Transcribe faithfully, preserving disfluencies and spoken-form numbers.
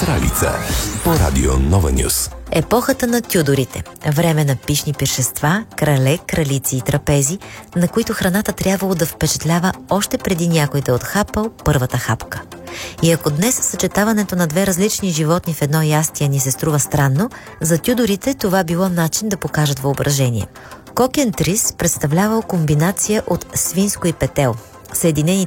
Сралица по радио Нова Нюс. Епохата на Тюдорите. Време на пищни пиршества, крале, кралици и трапези, на които храната трябвало да впечатлява още преди някой да е отхапал първата хапка. И ако днес съчетаването на две различни животни в едно ястие ни се струва странно, за Тюдорите това било начин да покажат въображение. Кокентрис представлявал комбинация от свинско и петел. Съединени